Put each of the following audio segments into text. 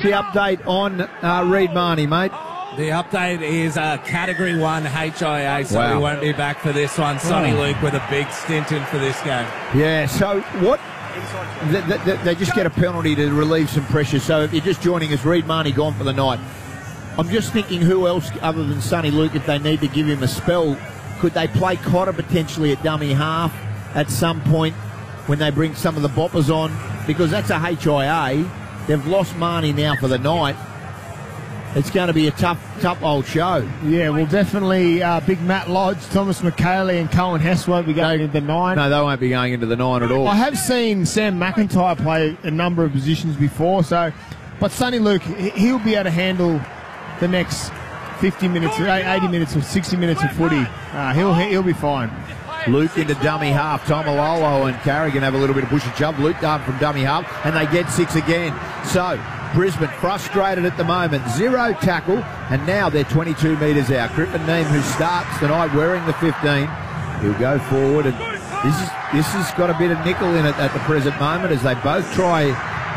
the update on Reed Marnie, mate? The update is Category 1 HIA, so we won't be back for this one. Sonny Luke with a big stint in for this game. Yeah, so what? They just get a penalty to relieve some pressure. So if you're just joining us, Reed Marnie gone for the night. I'm just thinking who else other than Sonny Luke, if they need to give him a spell, could they play Cotter potentially at dummy half at some point when they bring some of the boppers on? Because that's a HIA. They've lost Marnie now for the night. It's going to be a tough old show. Yeah, well, definitely Big Matt Lodge, Thomas McKaylee and Cohen Hess won't be going into the 9. No, they won't be going into the 9 at all. I have seen Sam McIntyre play a number of positions before, but Sonny Luke, he'll be able to handle the next 50 minutes, 80 minutes or 60 minutes of footy. He'll be fine. Luke into dummy half. Tomalolo and Carrigan have a little bit of push and shove. Luke down from dummy half, and they get 6 again. So Brisbane frustrated at the moment. 0 tackle, and now they're 22 metres out. Griffin Neame, who starts tonight wearing the 15, he'll go forward, and this has got a bit of nickel in it at the present moment as they both try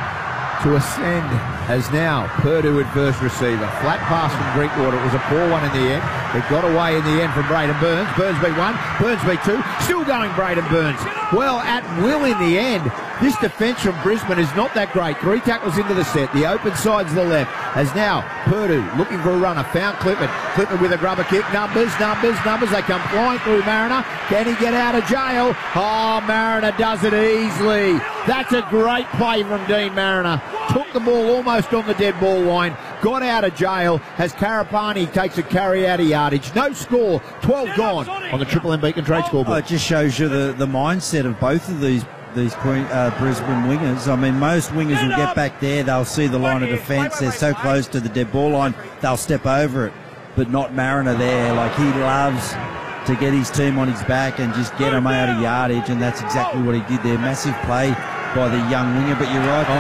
to ascend. As now Purdue at first receiver. Flat pass from Drinkwater. It was a poor one in the end. It got away in the end from Braden Burns. Burns beat 1, Burns beat 2. Still going Braden Burns. Well, at will in the end. This defence from Brisbane is not that great. 3 tackles into the set. The open side's the left. As now Purdue looking for a runner. Found Clifford. Clifford with a grubber kick. Numbers. They come flying through Mariner. Can he get out of jail? Oh, Mariner does it easily. That's a great play from Dean Mariner. Took the ball almost on the dead ball line. Got out of jail as Karapani takes a carry out of yardage. No score. 12 gone on the Triple M Beacon Trade scoreboard. It just shows you the mindset of both of these Brisbane wingers. I mean, most wingers will get back there. They'll see the line of defence. They're so close to the dead ball line, they'll step over it. But not Mariner there. Like, he loves to get his team on his back and just get them out of yardage, and that's exactly what he did there. Massive play by the young winger, but you're right.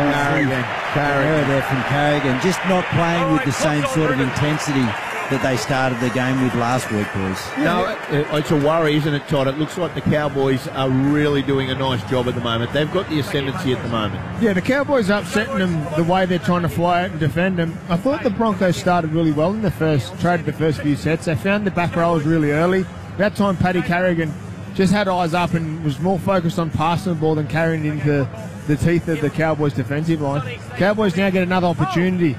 Carrigan there from Carrigan, just not playing with the same sort of intensity that they started the game with last week, boys. No, it's a worry, isn't it, Todd? It looks like the Cowboys are really doing a nice job at the moment. They've got the ascendancy at the moment. Yeah, the Cowboys are upsetting them the way they're trying to fly out and defend them. I thought the Broncos started really well in the first few sets. They found the back rows really early. That time, Paddy Carrigan just had eyes up and was more focused on passing the ball than carrying it into the teeth of the Cowboys' defensive line. Cowboys now get another opportunity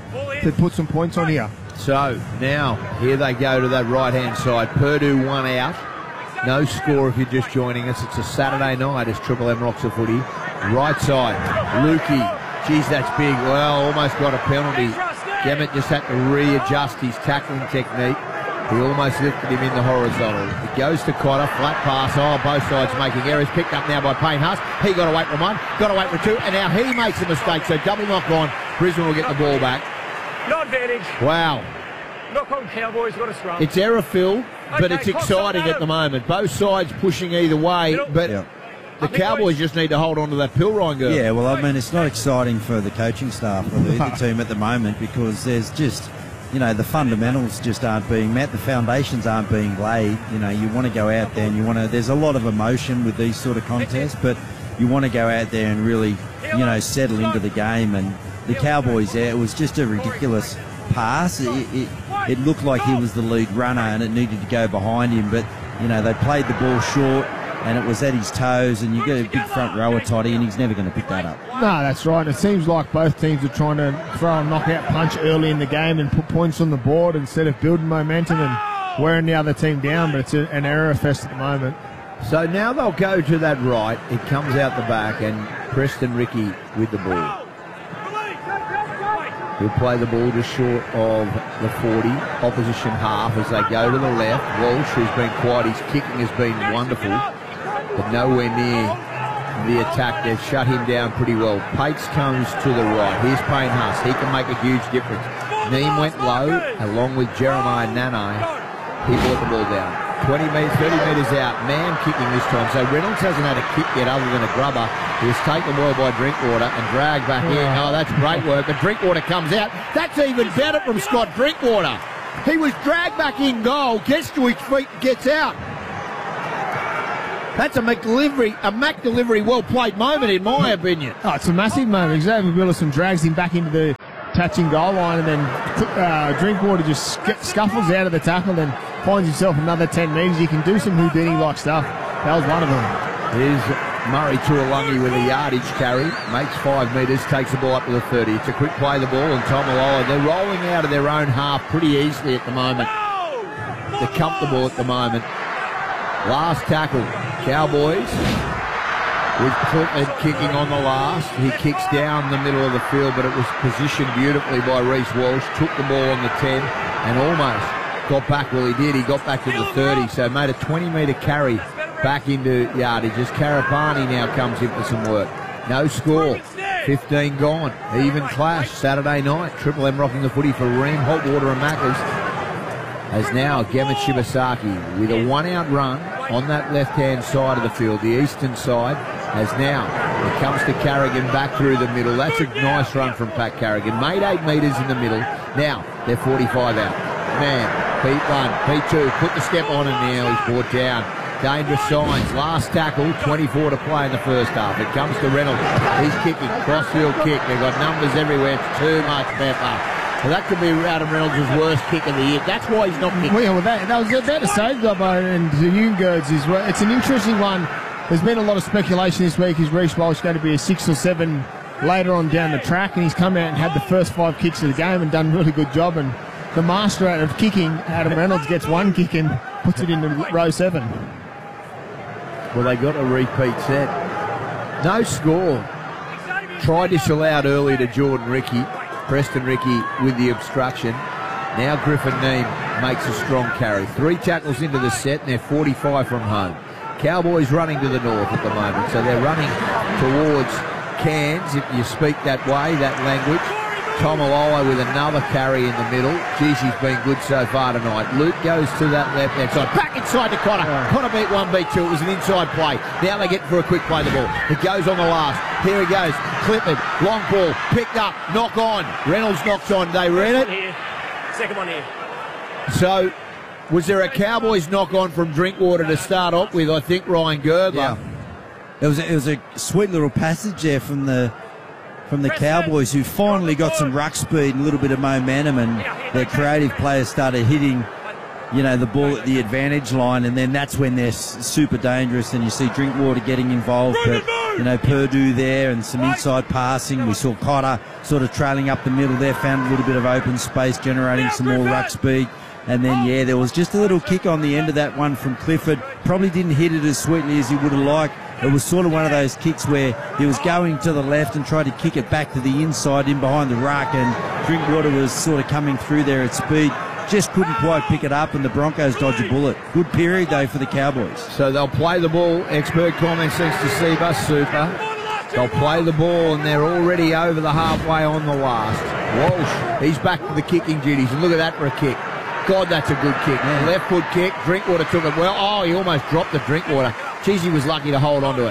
to put some points on here. So now here they go to that right-hand side. Purdue 1 out. No score if you're just joining us. It's a Saturday night as Triple M rocks a footy. Right side, Lukey. Geez, that's big. Well, almost got a penalty. Gemmett just had to readjust his tackling technique. He almost lifted him in the horizontal. It goes to Cotter, flat pass. Oh, both sides making errors. Picked up now by Payne Haas. He got away from 1, got away from 2, and now he makes a mistake. So double knock on. Brisbane will get the ball back. No advantage. Wow. Knock on Cowboys, got a scrum. It's error filled, but it's exciting at the moment. Both sides pushing either way, but the Cowboys just need to hold on to that Pilrine girl. Yeah, well, I mean, it's not exciting for the coaching staff of the team at the moment because there's just, you know, the fundamentals just aren't being met. The foundations aren't being laid. You know, you want to go out there and there's a lot of emotion with these sort of contests, but you want to go out there and really, you know, settle into the game. And the Cowboys there, it was just a ridiculous pass. It looked like he was the lead runner and it needed to go behind him, but, you know, they played the ball short and it was at his toes, and you get a big front rower, Toddy, and he's never going to pick that up. No, that's right. It seems like both teams are trying to throw a knockout punch early in the game and put points on the board instead of building momentum and wearing the other team down, but it's an error fest at the moment. So now they'll go to that right. It comes out the back, and Preston Ricky with the ball. He'll play the ball just short of the 40, opposition half, as they go to the left. Walsh, who's been quiet, his kicking has been wonderful, but nowhere near the attack. They've shut him down pretty well. Pates comes to the right. Here's Payne Haas. He can make a huge difference. Neame went low, along with Jeremiah Nanai. He brought the ball down. 20 metres, 30 metres out. Man kicking this time. So Reynolds hasn't had a kick yet other than a grubber. He was taken well by Drinkwater and dragged back in. Oh, that's great work. But Drinkwater comes out. That's even better from Scott Drinkwater. He was dragged back in goal, gets to his feet, gets out. That's a Mac delivery well-played moment, in my opinion. Oh, it's a massive moment. Xavier Willison drags him back into the touching goal line, and then Drinkwater just scuffles out of the tackle, then finds himself another 10 metres. You can do some Houdini-like stuff. That was one of them. Here's Murray Tuolungi with a yardage carry, makes 5 metres, takes the ball up to the 30. It's a quick play the ball, and Tomalola, they're rolling out of their own half pretty easily at the moment. They're comfortable at the moment. Last tackle, Cowboys, with Clifford kicking on the last. He kicks down the middle of the field, but it was positioned beautifully by Reece Walsh, took the ball on the 10, and almost got back. Well, he did. He got back to the 30, so made a 20-metre carry back into yardage as Karapani now comes in for some work. No score. 15 gone. Even clash Saturday night. Triple M rocking the footy for Ream, Hotwater and Maccas. As now Gemmet Shibasaki with a 1-out run on that left-hand side of the field, the eastern side, as now it comes to Carrigan back through the middle. That's a nice run from Pat Carrigan. Made 8 metres in the middle. Now they're 45 out. Man, P1, P2, put the step on, and now he's brought down. Dangerous signs. Last tackle, 24 to play in the first half. It comes to Reynolds. He's kicking. Crossfield kick. They've got numbers everywhere. It's too much pepper. Well, that could be Adam Reynolds' worst kick of the year. That's why he's not kicking. Well, that was about to say, Gobbo, and the Youngirds is it's an interesting one. There's been a lot of speculation this week. Is Reece Walsh going to be a 6 or 7 later on down the track? And he's come out and had the first 5 kicks of the game and done a really good job. And the master out of kicking, Adam Reynolds, gets 1 kick and puts it into row 7. Well, they got a repeat set. No score. Try disallowed early to Jordan Ricky. Preston Ricky with the obstruction. Now Griffin Neame makes a strong carry. 3 tackles into the set, and they're 45 from home. Cowboys running to the north at the moment, so they're running towards Cairns, if you speak that way, that language. Tomalola with another carry in the middle. Geez, he's been good so far tonight. Luke goes to that left-hand side. Back inside to Connor. Connor beat 1, beat 2. It was an inside play. Now they get for a quick play the ball. It goes on the last. Here he goes. Clifford. Long ball. Picked up. Knock on. Reynolds knocks on. They read it. Second one here. So, was there a Cowboys knock on from Drinkwater to start off with? I think Ryan Girdler. Yeah. It was a sweet little passage there from the Cowboys, who finally got some ruck speed and a little bit of momentum, and their creative players started hitting, the ball at the advantage line, and then that's when they're super dangerous, and you see Drinkwater getting involved, but, Purdue there and some inside passing. We saw Cotter sort of trailing up the middle there, found a little bit of open space, generating some more ruck speed. And then, there was just a little kick on the end of that one from Clifford. Probably didn't hit it as sweetly as he would have liked. It was sort of one of those kicks where he was going to the left and tried to kick it back to the inside in behind the ruck, and Drinkwater was sort of coming through there at speed. Just couldn't quite pick it up, and the Broncos dodged a bullet. Good period, though, for the Cowboys. So they'll play the ball. Expert comments thanks to Seba. Super. They'll play the ball, and they're already over the halfway on the last. Walsh, he's back to the kicking duties, and look at that for a kick. God, that's a good kick. Man. Left foot kick. Drinkwater took it well. Oh, he almost dropped the Drinkwater. Jeez, he was lucky to hold on to it.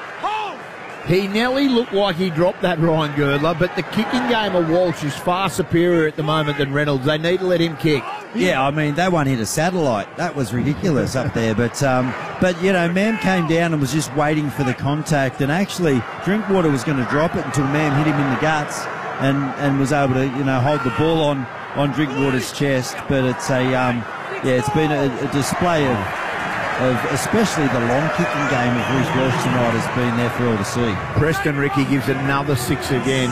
He nearly looked like he dropped that, Ryan Girdler, but the kicking game of Walsh is far superior at the moment than Reynolds. They need to let him kick. Yeah, I mean, that one hit a satellite. That was ridiculous up there. But Mam came down and was just waiting for the contact, and actually Drinkwater was going to drop it until Mam hit him in the guts and was able to, hold the ball on Drinkwater's chest. But it's it's been a display of especially the long kicking game of Reece Walsh tonight has been there for all to see. Preston Ricky gives another 6 again.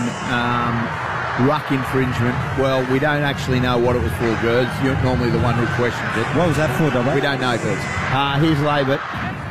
Ruck infringement. Well, we don't actually know what it was for, Gerds. You're normally the one who questions it. What was that for, Dobbo? We don't know, Gerds. Here's Labert.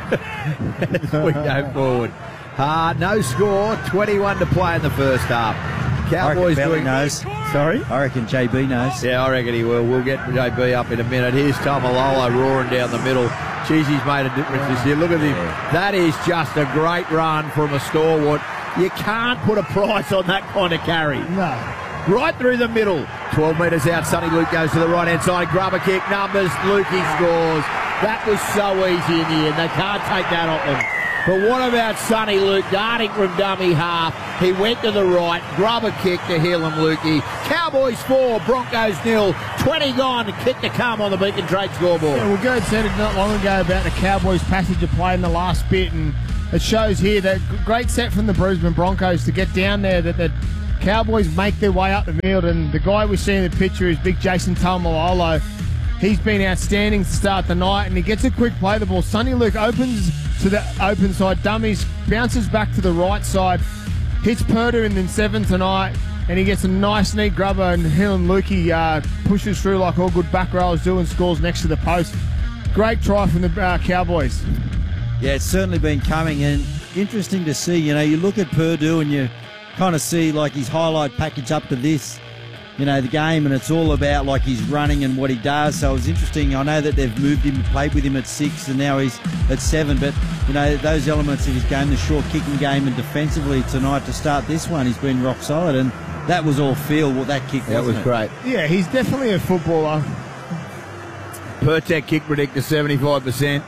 As we go forward. No score. 21 to play in the first half. Cowboys doing knows. Sorry? I reckon JB knows. Yeah, I reckon he will. We'll get JB up in a minute. Here's Tomalola roaring down the middle. Jeez, he's made a difference this year. Look at him. That is just a great run from a stalwart. You can't put a price on that kind of carry. No. Right through the middle. 12 metres out. Sonny Luke goes to the right-hand side. Grubber kick. Numbers. Lukey scores. That was so easy in the end. They can't take that off them. But what about Sonny Luke darting from dummy half? He went to the right. Grubber kick to Helam Lukey. Cowboys 4, Broncos 0. 20 gone. Kick to come on the Beacon Trade scoreboard. Yeah, well, Gerd said it not long ago about the Cowboys' passage of play in the last bit, and it shows here that great set from the Brisbane Broncos to get down there, that Cowboys make their way up the field, and the guy we see in the picture is big Jason Taumalolo. He's been outstanding to start the night, and he gets a quick play the ball. Sonny Luke opens to the open side, dummies, bounces back to the right side, hits Purdue in the 7 tonight, and he gets a nice neat grubber, and Hill and Lukey pushes through like all good back rowers do and scores next to the post. Great try from the Cowboys. Yeah, it's certainly been coming, and interesting to see. You know, you look at Purdue and you kind of see like his highlight package up to this, you know, the game, and it's all about like his running and what he does. So it was interesting. I know that they've moved him, played with him at 6, and now he's at 7. But you know, those elements of his game, the short kicking game, and defensively tonight to start this one, he's been rock solid. And that was all feel. What that kick was. That was great. Yeah, he's definitely a footballer. Pertek kick predictor 75%.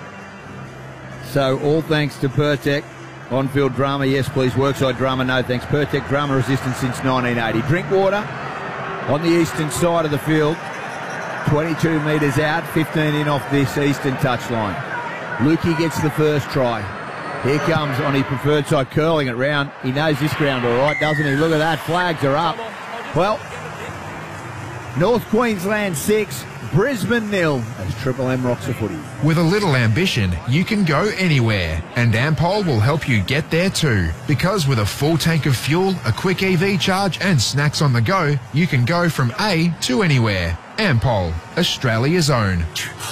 So all thanks to Pertek. On-field drama, yes please. Workside drama, no thanks. Pertek drama resistant since 1980. Drinkwater on the eastern side of the field. 22 metres out, 15 in off this eastern touchline. Lukey gets the first try. Here comes on his preferred side, curling it round. He knows this ground all right, doesn't he? Look at that, flags are up. Well, North Queensland 6, Brisbane 0 as Triple M rocks the footy. With a little ambition, you can go anywhere, and Ampol will help you get there too. Because with a full tank of fuel, a quick EV charge and snacks on the go, you can go from A to anywhere. Ampol, Australia's own.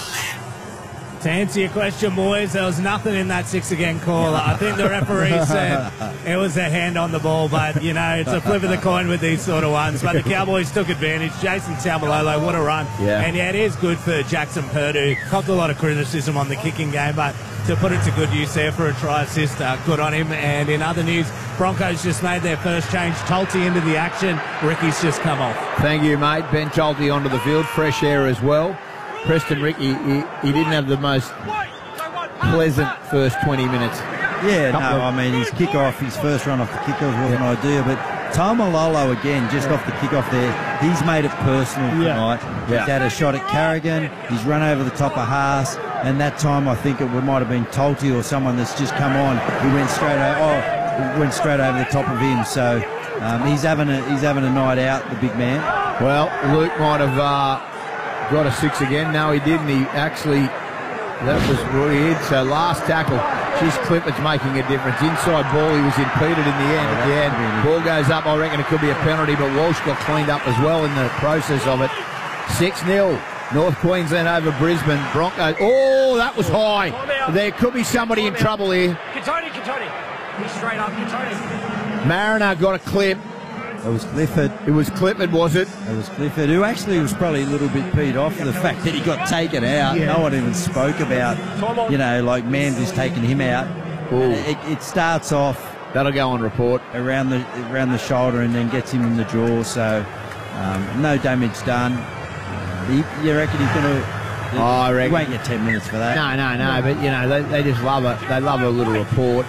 To answer your question, boys, there was nothing in that 6 again call. I think the referee said it was a hand on the ball, but, you know, it's a flip of the coin with these sort of ones. But the Cowboys took advantage. Jason Taumalolo, what a run. Yeah. And, yeah, it is good for Jackson Purdue. Copped a lot of criticism on the kicking game, but to put it to good use there for a try assist, good on him. And in other news, Broncos just made their first change. Tolte into the action. Ricky's just come off. Thank you, mate. Ben Tolte onto the field. Fresh air as well. Preston Ricky, he didn't have the most pleasant first 20 minutes. Yeah, no, I mean, his kick-off, his first run off the kick-off wasn't ideal, but Taumalolo again, just off the kick-off there, he's made it personal tonight. Yeah. He's had a shot at Carrigan, he's run over the top of Haas, and that time I think it might have been Tolte or someone that's just come on. He went straight over the top of him, so he's having a night out, the big man. Well, Luke might have got a 6 again. No, he didn't. He actually, that was weird. So last tackle, geez, Clifford's making a difference. Inside ball, he was impeded in the end. At the end, ball goes up. I reckon it could be a penalty, but Walsh got cleaned up as well in the process of it. 6-0. North Queensland over Brisbane. Broncos. Oh, that was high. There could be somebody in trouble here. Katoni. He's straight up, Katoni. Mariner got a clip. It was Clifford. It was Clifford, was it? It was Clifford, who actually was probably a little bit peed off for the fact that he got taken out. Yeah. No one even spoke about, you know, like Mandy's taking him out. It starts off. That'll go on report. Around the shoulder and then gets him in the jaw, so no damage done. You reckon he's going to... I reckon. He won't get 10 minutes for that. No, but, you know, they just love it. They love a little report.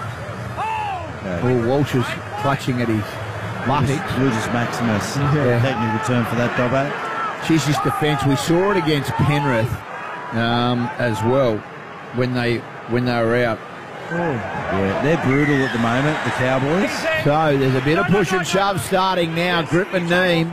Oh, Walsh is clutching at his... Lucius Maximus, technical term for that, Dobbo. She's his defence. We saw it against Penrith as well when they were out. Yeah, they're brutal at the moment, the Cowboys. So there's a bit of push and shove starting now. Grip and Neem.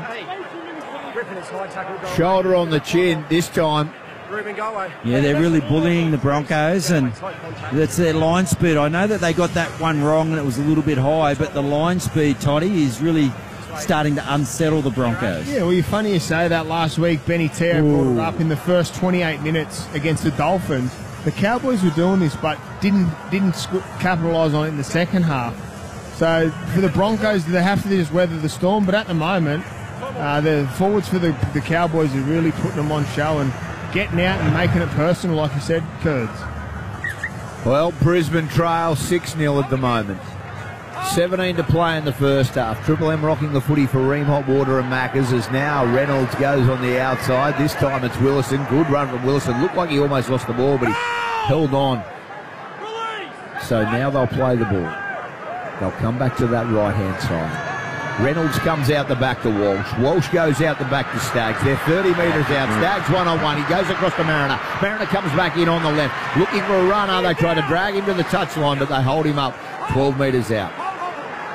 Shoulder on the chin this time. Yeah, they're really bullying the Broncos, and that's their line speed. I know that they got that one wrong and it was a little bit high, but the line speed, Toddy, is really starting to unsettle the Broncos. Yeah, well, you're funny you say that. Last week, Benny Teo brought it up in the first 28 minutes against the Dolphins. The Cowboys were doing this, but didn't capitalise on it in the second half. So for the Broncos, they have to just weather the storm, but at the moment, the forwards for the Cowboys are really putting them on show and getting out and making it personal, like you said, Kurds. Well, Brisbane trail 6-0 at the moment. 17 to play in the first half. Triple M rocking the footy for Ream Hot Water and Maccas as now Reynolds goes on the outside. This time it's Willison. Good run from Willison. Looked like he almost lost the ball, but he held on. So now they'll play the ball. They'll come back to that right-hand side. Reynolds comes out the back to Walsh. Walsh goes out the back to Staggs. They're 30 metres out. Staggs one-on-one. He goes across to Mariner. Mariner comes back in on the left. Looking for a runner. They try to drag him to the touchline, but they hold him up 12 metres out.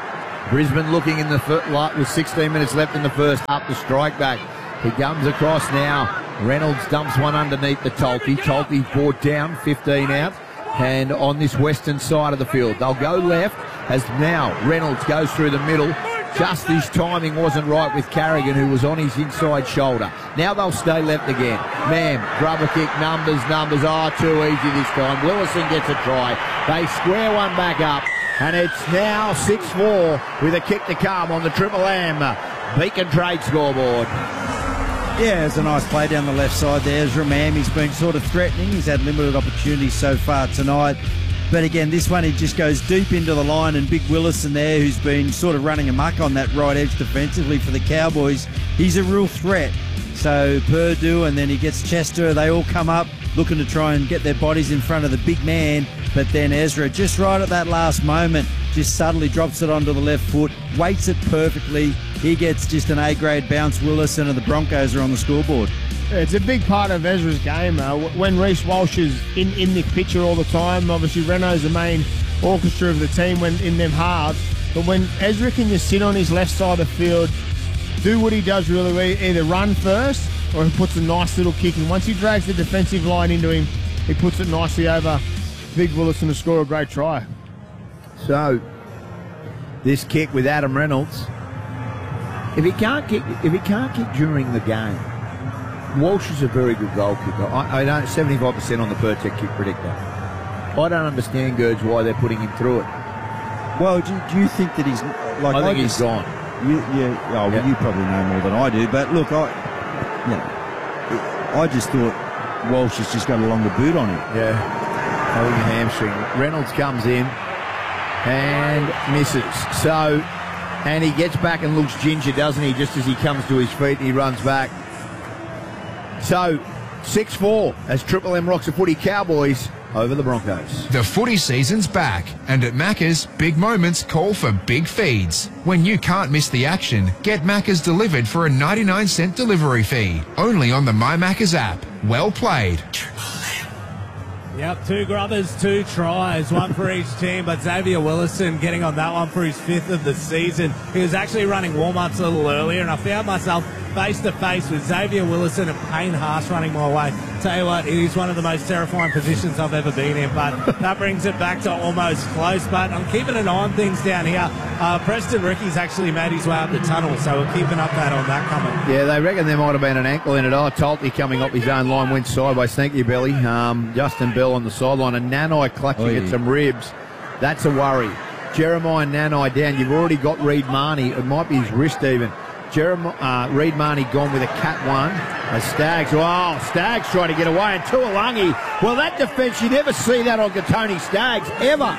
Brisbane looking in the with 16 minutes left in the first half to strike back. He comes across now. Reynolds dumps one underneath the Tolke. Tolke's brought down, 15 out. And on this western side of the field, they'll go left as now Reynolds goes through the middle. Just his timing wasn't right with Carrigan, who was on his inside shoulder. Now they'll stay left again. Mam, rubber kick, numbers. Oh, too easy this time. Willison gets a try. They square one back up. And it's now 6-4 with a kick to come on the Triple M Beacon Trade scoreboard. Yeah, it's a nice play down the left side there. Ezra Mam, he's been sort of threatening. He's had limited opportunities so far tonight. But again, this one, he just goes deep into the line, and Big Willison there, who's been sort of running amok on that right edge defensively for the Cowboys, he's a real threat. So Purdue, and then he gets Chester. They all come up looking to try and get their bodies in front of the big man. But then Ezra, just right at that last moment, just subtly drops it onto the left foot, weights it perfectly. He gets just an A-grade bounce. Willison, and the Broncos are on the scoreboard. It's a big part of Ezra's game. When Reece Walsh is in the picture all the time, obviously Renault's the main orchestra of the team when in them halves. But when Ezra can just sit on his left side of the field, do what he does really well, either run first or he puts a nice little kick. And once he drags the defensive line into him, he puts it nicely over Big Willison to score a great try. So, this kick with Adam Reynolds, if he can't kick during the game, Walsh is a very good goal kicker. I don't 75% on the Pertec kick predictor. I don't understand, Gerds, why they're putting him through it. Well, do you think that he's like? I think he's gone. You probably know more than I do. But look, I just thought Walsh has just got a longer boot on him. Yeah, holding a hamstring. Reynolds comes in and misses. So, and he gets back and looks ginger, doesn't he? Just as he comes to his feet, he runs back. So, 6-4 as Triple M rocks the footy. Cowboys over the Broncos. The footy season's back, and at Macca's, big moments call for big feeds. When you can't miss the action, get Macca's delivered for a 99-cent delivery fee. Only on the My Macca's app. Well played. Yep, 2 grubbers, 2 tries, 1 for each team, but Xavier Willison getting on that one for his 5th of the season. He was actually running warm-ups a little earlier, and I found myself face-to-face with Xavier Willison and Payne Haas running my way. Tell you what, it is one of the most terrifying positions I've ever been in, but that brings it back to almost close. But I'm keeping an eye on things down here. Preston Ricky's actually made his way up the tunnel, so we're keeping up that on that coming. Yeah, they reckon there might have been an ankle in it. Tolke coming up his own line, went sideways. Thank you, Billy. Justin Bell on the sideline, and Nanai clutching at some ribs. That's a worry. Jeremiah Nanai down. You've already got Reed Marnie. It might be his wrist even. Reed Marnie gone with a cat one. As Staggs trying to get away. And Tuolangi, well, that defence, you never see that on Tony Staggs, ever.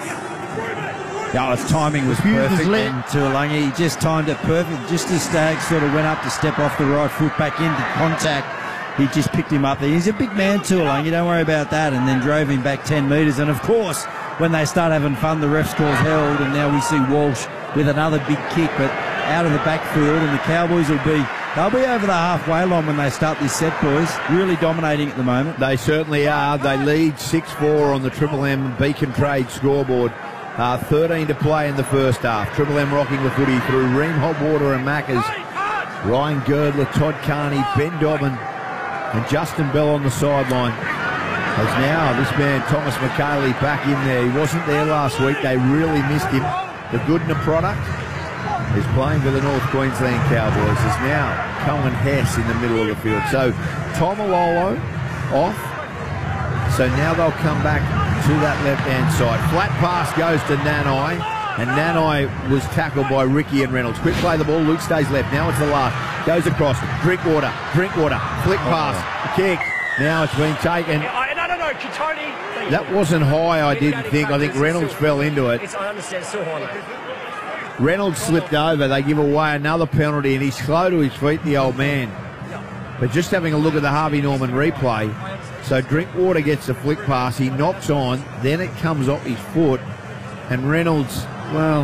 Yeah, his timing was perfect. And Tuolangi, he just timed it perfect. Just as Staggs sort of went up to step off the right foot back into contact, he just picked him up there. He's a big man, Tuolangi, don't worry about that. And then drove him back 10 metres. And, of course, when they start having fun, the ref's calls held. And now we see Walsh with another big kick, but out of the backfield, and the Cowboys they'll be over the halfway line when they start this set, boys. Really dominating at the moment. They certainly are. They lead 6-4 on the Triple M Beacon Trade scoreboard. 13 to play in the first half. Triple M rocking the footy through Ream Hotwater and Macca's. Ryan Girdler, Todd Carney, Ben Dobbin, and Justin Bell on the sideline. As now this man Thomas McKaylee back in there. He wasn't there last week. They really missed him. The Goodna product is playing for the North Queensland Cowboys. Is now Cohen Hess in the middle of the field. So Tomalolo off. So now they'll come back to that left-hand side. Flat pass goes to Nanai, and Nanai was tackled by Ricky and Reynolds. Quick play the ball. Luke stays left. Now it's the last. Goes across. Drinkwater. Flick pass. Kick. Now it's been taken. No, Kitoni. That wasn't high, I didn't think. I think Reynolds fell into it. I understand, still high. Reynolds slipped over. They give away another penalty, and he's slow to his feet, the old man. But just having a look at the Harvey Norman replay, so Drinkwater gets the flick pass. He knocks on, then it comes off his foot, and Reynolds, well...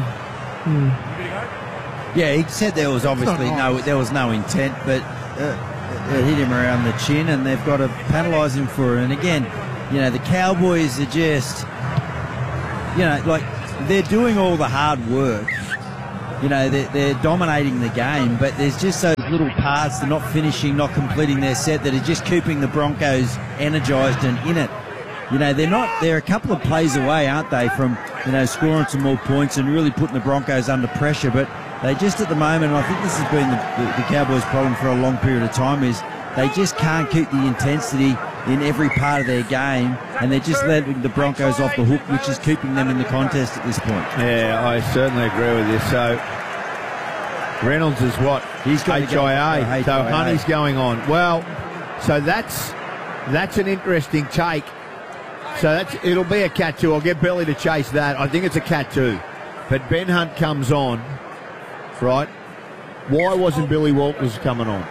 Yeah, he said there was obviously no intent, but it hit him around the chin, and they've got to penalise him for it. And again, the Cowboys are just, like, they're doing all the hard work, you know, they're dominating the game, but there's just those little parts, they're not finishing, not completing their set, that are just keeping the Broncos energised and in it. You know, they're a couple of plays away, aren't they, from, you know, scoring some more points and really putting the Broncos under pressure, but they just at the moment, and I think this has been the Cowboys' problem for a long period of time, is they just can't keep the intensity in every part of their game, and they're just letting the Broncos off the hook, which is keeping them in the contest at this point. Yeah, I certainly agree with you. So Reynolds is what? He's got HIA. So Honey's going on. Well, so that's an interesting take. So it'll be a cat 2. I'll get Billy to chase that. I think it's a cat 2. But Ben Hunt comes on, right? Why wasn't Billy Walters coming on?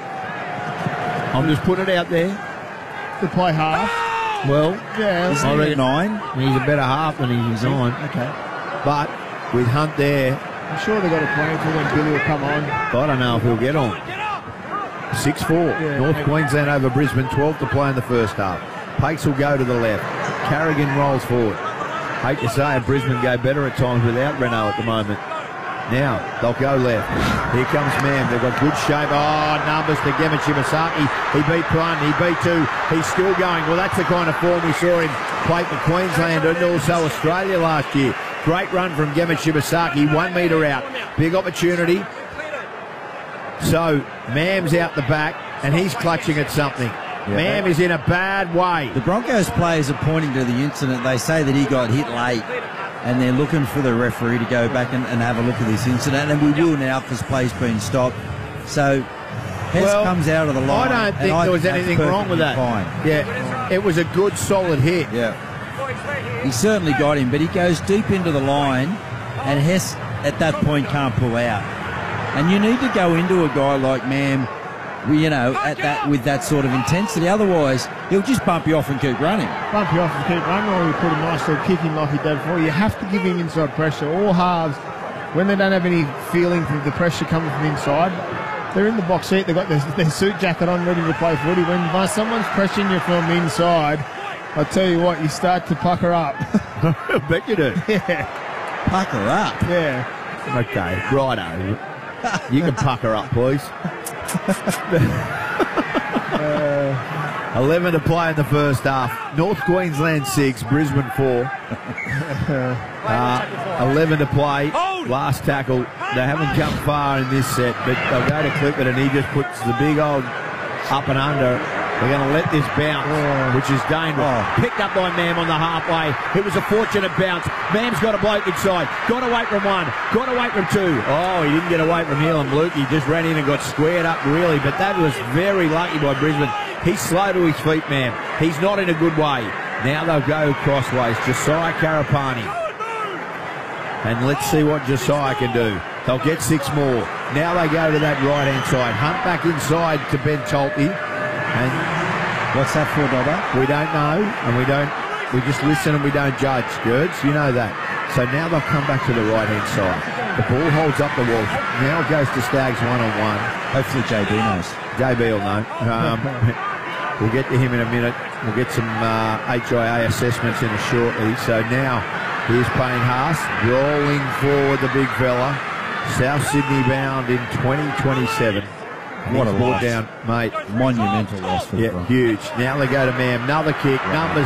I'm just putting it out there. To play half. Well, yeah, I reckon 9. He's a better half than he's 9. Okay. But with Hunt there, I'm sure they've got a plan for when Billy will come on. I don't know if he'll get on. 6-4. Yeah, North Queensland over Brisbane, 12 to play in the first half. Pates will go to the left. Carrigan rolls forward. Hate to say it, Brisbane go better at times without Renault at the moment. Now, they'll go left. Here comes Mam. They've got good shape. Oh, numbers to Gemma Shibasaki. He beat Plun. He beat 2. He's still going. Well, that's the kind of form we saw him play for Queensland and also Australia last year. Great run from Gemma Shibasaki. 1 metre out. Big opportunity. So, Mam's out the back, and he's clutching at something. Yeah. Mam is in a bad way. The Broncos players are pointing to the incident. They say that he got hit late, and they're looking for the referee to go back and have a look at this incident, and we will now because play's been stopped. So Hess comes out of the line. I don't think there was anything wrong with that. Fine. Yeah, it was a good, solid hit. Yeah, he certainly got him, but he goes deep into the line, and Hess at that point can't pull out. And you need to go into a guy like Mam, you know, with that sort of intensity. Otherwise, he'll just bump you off and keep running. Bump you off and keep running, or you put a nice little kick in like he did before. You have to give him inside pressure. All halves, when they don't have any feeling for the pressure coming from inside, they're in the box seat. They've got their suit jacket on, ready to play footy. When someone's pressuring you from inside, I tell you what, you start to pucker up. I bet you do. Yeah. Pucker up? Yeah. Okay, righto. You can pucker up, please. 11 to play in the first half. North Queensland 6, Brisbane 4. 11 to play. Last tackle. They haven't come far in this set, but they'll go to clip it, and he just puts the big old up and under. They're going to let this bounce, which is dangerous. Picked up by Mam on the halfway. It was a fortunate bounce. Mam's got a bloke inside. Got away from 1. Got away from 2. Oh, he didn't get away from Hill and Luke. He just ran in and got squared up, really. But that was very lucky by Brisbane. He's slow to his feet, Mam. He's not in a good way. Now they'll go crossways. Josiah Karapani. And let's see what Josiah can do. They'll get 6 more. Now they go to that right-hand side. Hunt back inside to Ben Tolty. And what's that for, Dobber? We don't know, and we just listen and we don't judge, Gerds. You know that. So now they'll come back to the right-hand side. The ball holds up the wall. Now it goes to Staggs one-on-one. Hopefully JB knows. JB will know. We'll get to him in a minute. We'll get some HIA assessments in it shortly. So now here's Payne Haas rolling forward, the big fella. South Sydney bound in 2027. What a loss. Down, mate. Monumental loss for the Broncos. Huge. Now they go to Mam. Another kick. Numbers.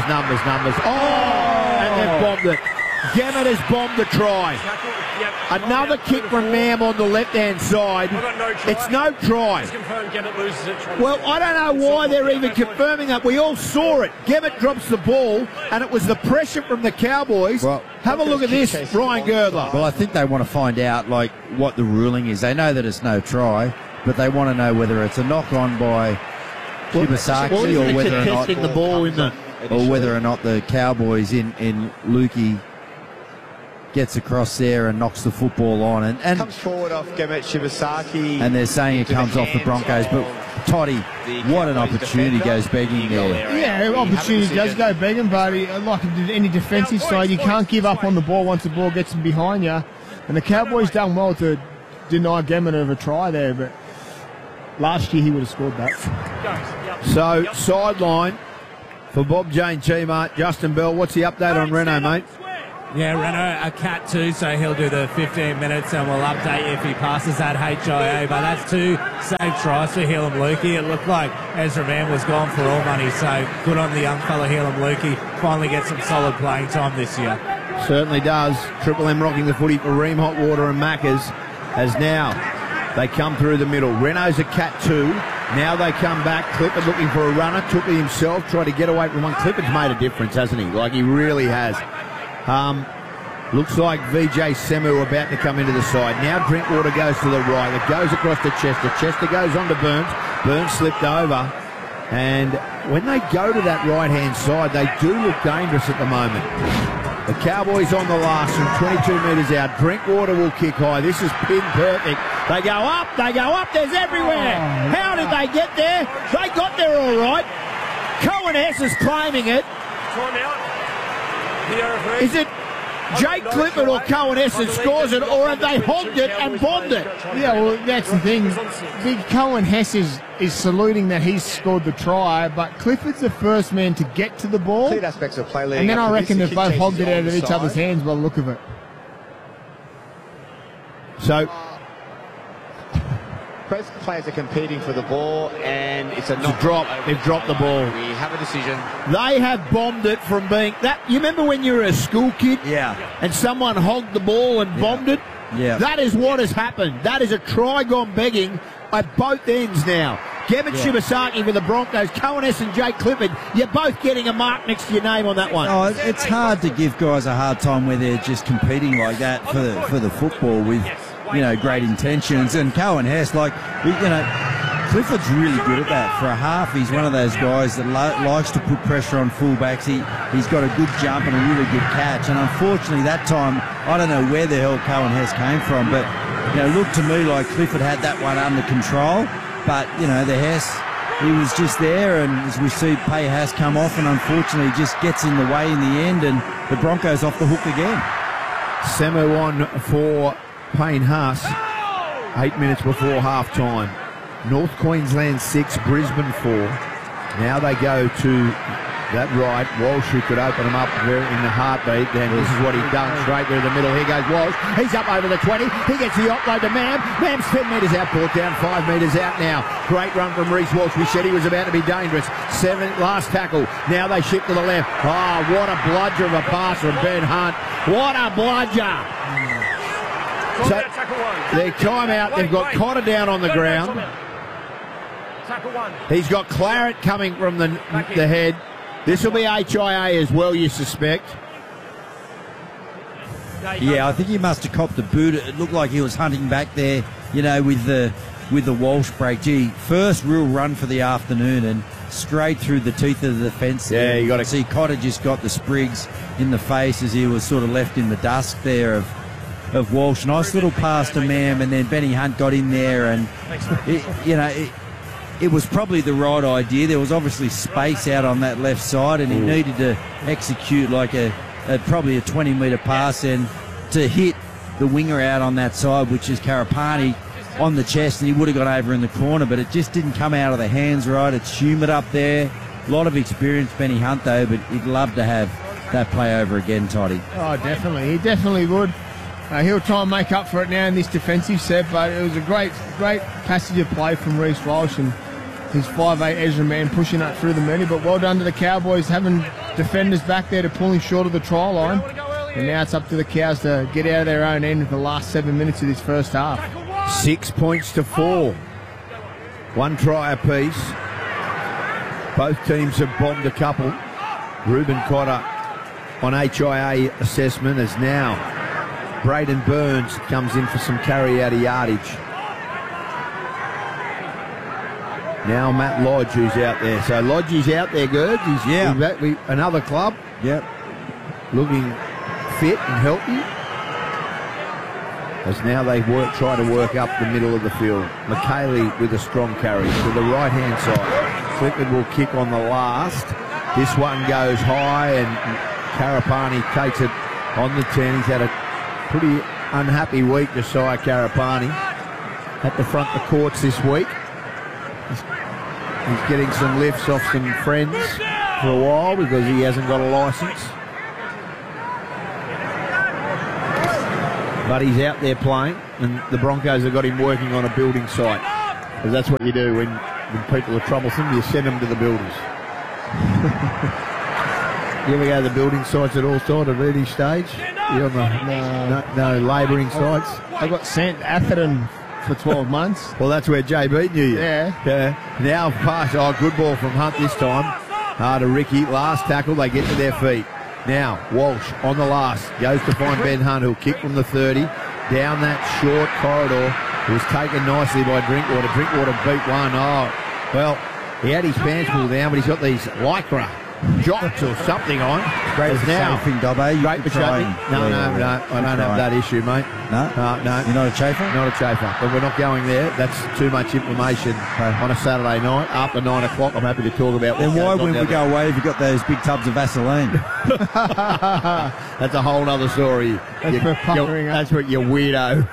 Oh! And they've bombed it. Gammett has bombed the try. Another kick from Mam on the left-hand side. It's no try. Well, I don't know why they're even confirming that. We all saw it. Gammett drops the ball, and it was the pressure from the Cowboys. Well, have a look at this, Ryan Girdler. Well, I think they want to find out, like, what the ruling is. They know that it's no try, but they want to know whether it's a knock-on by Shibasaki or whether or not the ball in the, or whether or not the Cowboys in Lukey gets across there and knocks the football on, and comes forward off Gemmet Shibasaki, and they're saying it comes off the Broncos. But Toddy, what an opportunity goes begging there. Yeah, opportunity does go begging, but like any defensive side, you can't give up on the ball once the ball gets behind you. And the Cowboys done well to deny Gemmet of a try there, but last year he would have scored that. So sideline for Bob Jane Chima, Justin Bell. What's the update on Renault, mate? Yeah, Renault a cat too, so he'll do the 15 minutes and we'll update you if he passes that HIA. But that's 2 saved tries for Helam Lukey. It looked like Ezra Mann was gone for all money, so good on the young fella Helam Lukey. Finally gets some solid playing time this year. Certainly does. Triple M rocking the footy for Ream Hot Water and Maccas as now they come through the middle. Renault's a cat 2. Now they come back. Clifford looking for a runner. Took it himself. Tried to get away from one. Clifford's made a difference, hasn't he? Like he really has. Looks like VJ Semu about to come into the side. Now Drinkwater goes to the right. It goes across to Chester. Chester goes on to Burns. Burns slipped over. And when they go to that right-hand side, they do look dangerous at the moment. The Cowboys on the last from 22 metres out. Drinkwater will kick high. This is pin perfect. They go up. There's everywhere. How did they get there? They got there all right. Cohen Hess is claiming it. Is it Jake Clifford or Cohen Hess that scores it, or have they hogged it and bombed it? Yeah, well, that's the thing. Big Cohen Hess is saluting that he's scored the try, but Clifford's the first man to get to the ball. Clear aspects of play leading And then up I to reckon this. they've both hogged it out of each Onside. other's hands by the look of it. So Both players are competing for the ball, and it's a drop. They've dropped the ball. We have a decision. they have bombed it from being that. You remember when you were a school kid? Yeah. And someone hogged the ball and bombed it? Yeah. That is what has happened. That is a try gone begging at both ends now. Gavin Shibasaki for the Broncos, Cohen Hess and Jake Clifford, you're both getting a mark next to your name on that one. Oh, it's hard to give guys a hard time where they're just competing like that for the football with, great intentions. And Cohen Hess, Clifford's really good at that. For a half, he's one of those guys that likes to put pressure on fullbacks. He's got a good jump and a really good catch. And unfortunately, that time, I don't know where the hell Cohen Hess came from, but looked to me like Clifford had that one under control. But, the Hess, he was just there, and as we see Pay Haas come off, and unfortunately just gets in the way in the end, and the Broncos off the hook again. Semo on for Payne Haas, 8 minutes before half-time. North Queensland 6, Brisbane 4. Now they go to that right. Walsh, who could open them up in the heartbeat. Then this is what he's done, straight through the middle. Here goes Walsh. He's up over the 20. He gets the offload to Mam. Mam's 10 metres out, brought down 5 metres out now. Great run from Reece Walsh. We said he was about to be dangerous. 7, last tackle. Now they shift to the left. Oh, what a bludger of a pass from Ben Hunt. What a bludger. So their timeout, they've got Cotter down on the ground. He's got Claret coming from the head. This will be HIA as well, you suspect. Yeah, I think he must have copped the boot. It looked like he was hunting back there, with the Walsh break. Gee, first real run for the afternoon and straight through the teeth of the defence. Yeah, you got to see Cotter just got the sprigs in the face as he was sort of left in the dusk there of Walsh. Nice little pass to Mam, and then Benny Hunt got in there, and it was probably the right idea. There was obviously space out on that left side, and he needed to execute like probably a 20-metre pass and to hit the winger out on that side, which is Karapani, on the chest, and he would have gone over in the corner, but it just didn't come out of the hands right. It's humid up there. A lot of experience, Benny Hunt, though, but he'd love to have that play over again, Toddy. Oh, definitely. He definitely would. He'll try and make up for it now in this defensive set, but it was a great passage of play from Reece Walsh and his 5'8" Ezra Mann pushing up through the middle. But well done to the Cowboys, having defenders back there to pull him short of the try line. And now it's up to the Cows to get out of their own end in the last 7 minutes of this first half. 6 points to 4. 1 try apiece. Both teams have bombed a couple. Reuben Cotter on HIA assessment as now Braden Burns comes in for some carry-out of yardage. Now Matt Lodge, who's out there. So Lodge is out there, Gerd. He's another club. Yep. Looking fit and healthy. As now they try to work up the middle of the field. McKaylee with a strong carry to the right-hand side. Clifford will kick on the last. This one goes high, and Karapani takes it on the 10. He's had a pretty unhappy week, Josiah Karapani. At the front of the courts this week. He's getting some lifts off some friends for a while because he hasn't got a licence. but he's out there playing, and the Broncos have got him working on a building site. Because that's what you do when people are troublesome, you send them to the builders. You ever go to the building sites at all sort of early stage? You on the no labouring sites? I got sent to Atherton for 12 months. Well, that's where JB knew you. Yeah. Now pass. Oh, good ball from Hunt this time. To Ricky. Last tackle. They get to their feet. Now, Walsh on the last. Goes to find Ben Hunt, who'll kick from the 30. Down that short corridor. It was taken nicely by Drinkwater. Drinkwater beat one. Oh, well, he had his pants pulled down, but he's got these Lycra jocks or something on. Great for chafing, Dobbo. Great for chafing. No, I don't have that issue, mate. No? No. You're not a chafer? Not a chafer. But we're not going there. That's too much information on a Saturday night. After 9 o'clock, I'm happy to talk about. Then why, when we go away, have you got those big tubs of Vaseline? That's a whole other story. That's what you weirdo.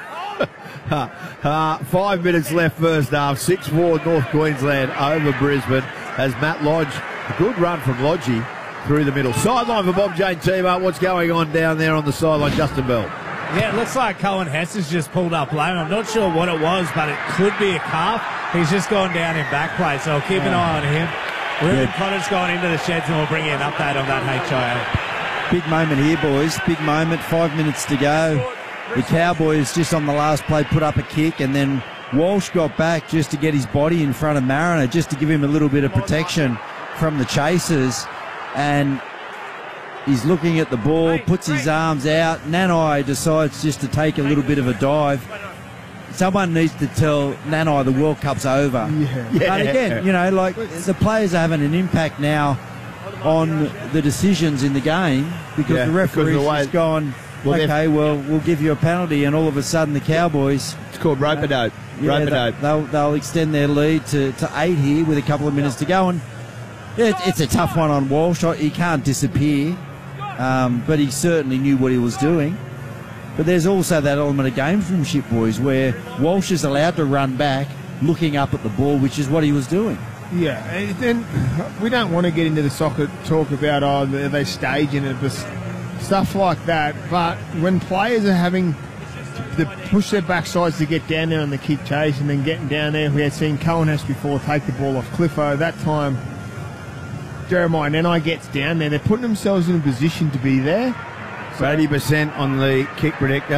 5 minutes left first half. 6-4 North Queensland over Brisbane as Matt Lodge. A good run from Lodgy through the middle. Sideline for Bob Jane Timo. What's going on down there on the sideline, Justin Bell? Yeah, it looks like Cohen Hess has just pulled up lame. I'm not sure what it was, but it could be a calf. He's just gone down in back play, so I'll keep an eye on him. Ruben Connor's gone into the sheds, and we'll bring you an update on that HIA. Big moment here, boys. Big moment. 5 minutes to go. The Cowboys just on the last play put up a kick, and then Walsh got back just to get his body in front of Mariner, just to give him a little bit of protection from the chasers. And he's looking at the ball, puts his arms out. Nanai decides just to take a little bit of a dive. Someone needs to tell Nanai the World Cup's over. Yeah. But again, you know, like the players are having an impact now on the decisions in the game because the referee's just gone, okay, well, we'll give you a penalty, and all of a sudden the Cowboys... It's called rope-a-dope. They'll extend their lead to 8 here with a couple of minutes to go. And it's a tough one on Walsh. He can't disappear, but he certainly knew what he was doing. But there's also that element of gamesmanship, boys, where Walsh is allowed to run back looking up at the ball, which is what he was doing. Yeah, and we don't want to get into the soccer talk about, are they staging it, stuff like that. But when players are having to push their backsides to get down there on the kick chase and then getting down there, we had seen Cohen Hess before take the ball off Cliffo. That time, Jeremiah Nanai gets down there. They're putting themselves in a position to be there. So 80% on the kick predictor.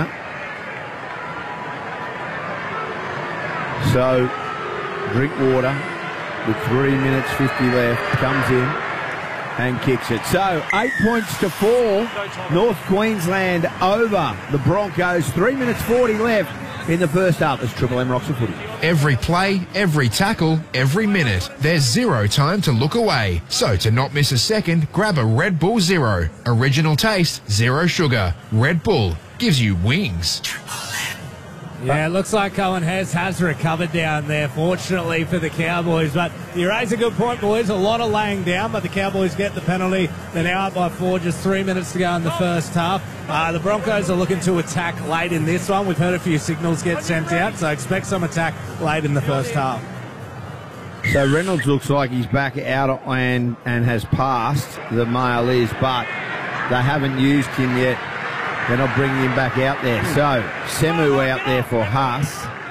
So Drinkwater with 3 minutes 50 left comes in and kicks it. So 8 points to 4. North Queensland over the Broncos. 3 minutes 40 left in the first half. It's Triple M Rocks of Footy. Every play, every tackle, every minute. There's zero time to look away. So to not miss a second, grab a Red Bull Zero. Original taste, zero sugar. Red Bull gives you wings. Yeah, it looks like Cohen has recovered down there, fortunately for the Cowboys. But you raise a good point, boys. A lot of laying down, but the Cowboys get the penalty. They're now up by 4, just 3 minutes to go in the first half. The Broncos are looking to attack late in this one. We've heard a few signals get sent out, so expect some attack late in the first half. So Reynolds looks like he's back out and has passed, the male is, but they haven't used him yet. They're not bringing him back out there. So, Semu out there for Haas.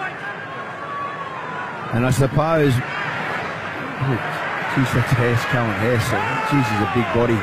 And I suppose... Oh, geez, that's Hess, Cohen Hess. Geez, he's a big body.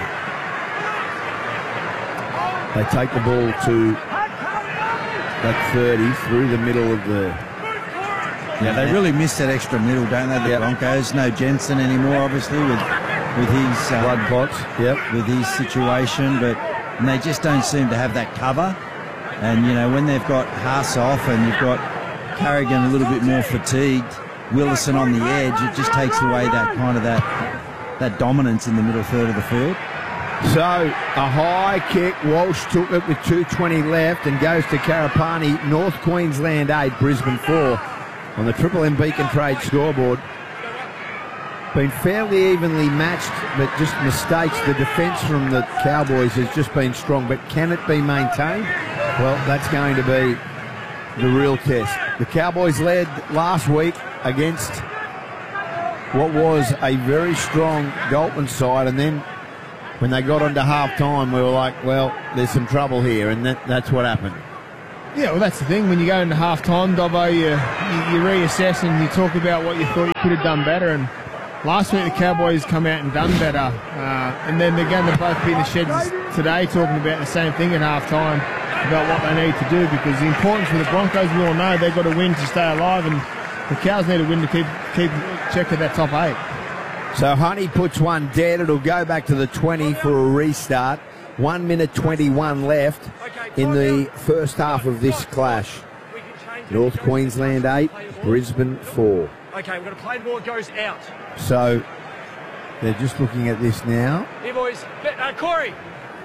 They take the ball to that 30 through the middle of the... Yeah, they really miss that extra middle, don't they, the Broncos? No Jensen anymore, obviously, with his... blood clots, with his situation, but... And they just don't seem to have that cover. And, you know, when they've got Haas off and you've got Carrigan a little bit more fatigued, Willison on the edge, it just takes away that kind of that dominance in the middle third of the field. So, a high kick. Walsh took it with 2:20 left and goes to Karapani. North Queensland 8, Brisbane 4 on the Triple M Beacon Trade scoreboard. Been fairly evenly matched, but just mistakes. The defence from the Cowboys has just been strong, but can it be maintained? Well, that's going to be the real test. The Cowboys led last week against what was a very strong Galtman side, and then when they got onto half-time, we were like, well, there's some trouble here, and that's what happened. Yeah, well, that's the thing. When you go into half-time, Dobbo, you reassess and you talk about what you thought you could have done better. And last week the Cowboys come out and done better. And then they're going to both be in the sheds today talking about the same thing at half-time about what they need to do, because the importance for the Broncos, we all know they've got to win to stay alive, and the Cows need to win to keep check of that top 8. So Honey puts one dead. It'll go back to the 20 for a restart. 1 minute 21 left in the first half of this clash. North Queensland 8, Brisbane 4. Okay, we're going to play the ball. It goes out. So they're just looking at this now. Here, boys. Corey.